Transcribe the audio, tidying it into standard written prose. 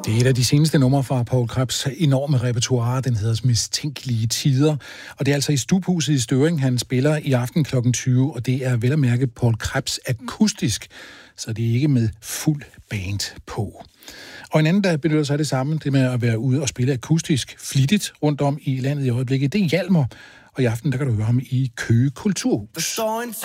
Det er et af de seneste numre fra Poul Krebs' enorme repertoire. Den hedder Mistænkelige Tider. Og det er altså i Stubhuset i Støvring, han spiller i aften kl. 20. Og det er vel at mærke Poul Krebs akustisk, så det er ikke med fuld band på. Og en anden, der benytter sig af det samme, det med at være ude og spille akustisk flittigt rundt om i landet i øjeblikket, det er Hjalmar. Og i aften, der kan du høre ham i Køge Kulturhus. Der står en